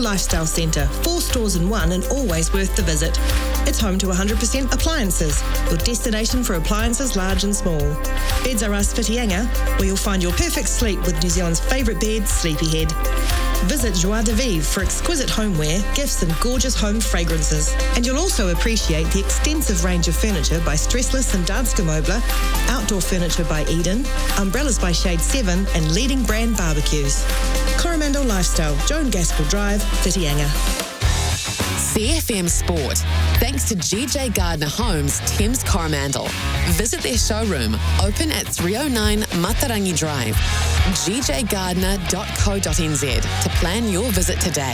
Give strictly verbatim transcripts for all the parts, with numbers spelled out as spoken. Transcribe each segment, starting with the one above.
Lifestyle Centre, four stores in one and always worth the visit. It's home to one hundred percent Appliances, your destination for appliances large and small. Beds R Us Whitianga, where you'll find your perfect sleep with New Zealand's favourite bed, Sleepyhead. Visit Joie de Vivre for exquisite homeware, gifts and gorgeous home fragrances. And you'll also appreciate the extensive range of furniture by Stressless and Danske Möbler, outdoor furniture by Eden, umbrellas by Shade seven and leading brand barbecues. Coromandel Lifestyle, Joan Gaskell Drive, Whitianga. C F M Sport. Thanks to G J Gardner Homes, Thames Coromandel. Visit their showroom, open at three oh nine Matarangi Drive. g j gardner dot co dot n z to plan your visit today.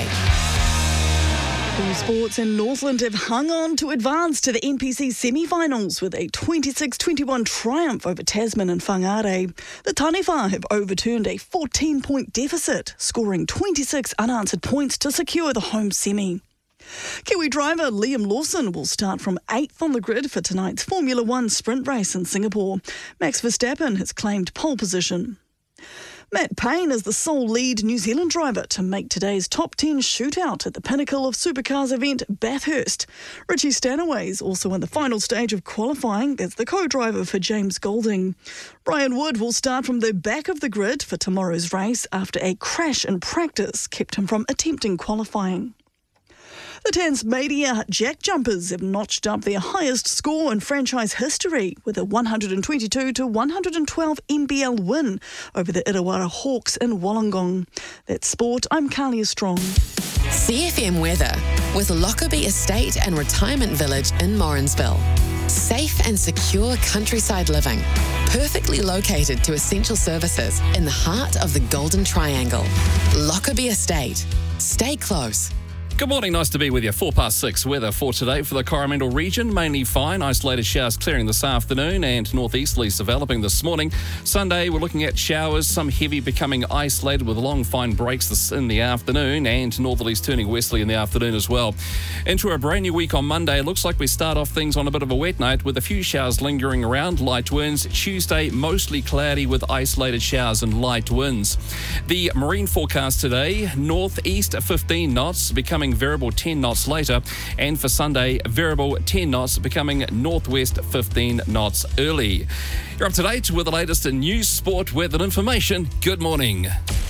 All Sports in Northland have hung on to advance to the N P C semi-finals with a twenty-six twenty-one triumph over Tasman and Whangarei. The Taniwha have overturned a fourteen-point deficit, scoring twenty-six unanswered points to secure the home semi. Kiwi driver Liam Lawson will start from eighth on the grid for tonight's Formula One sprint race in Singapore. Max Verstappen has claimed pole position. Matt Payne is the sole lead New Zealand driver to make today's top ten shootout at the pinnacle of supercars event Bathurst. Richie Stanaway is also in the final stage of qualifying as the co-driver for James Golding. Ryan Wood will start from the back of the grid for tomorrow's race after a crash in practice kept him from attempting qualifying. The Tasmania Jack Jumpers have notched up their highest score in franchise history with a one hundred twenty-two to one hundred twelve M B L win over the Irawara Hawks in Wollongong. That's sport. I'm Carlia Strong. C F M weather with Lockerbie Estate and Retirement Village in Morrinsville. Safe and secure countryside living, perfectly located to essential services in the heart of the Golden Triangle. Lockerbie Estate. Stay close. Good morning, nice to be with you. Four past six weather for today for the Coromandel region. Mainly fine, isolated showers clearing this afternoon and northeasterlies developing this morning. Sunday, we're looking at showers, some heavy becoming isolated with long fine breaks this in the afternoon and northerlies turning westerly in the afternoon as well. Into a brand new week on Monday, it looks like we start off things on a bit of a wet note with a few showers lingering around, light winds. Tuesday, mostly cloudy with isolated showers and light winds. The marine forecast today, northeast fifteen knots, becoming variable ten knots later, and for Sunday, variable ten knots, becoming northwest fifteen knots early. You're up to date with the latest in news, sport, weather and information. Good morning.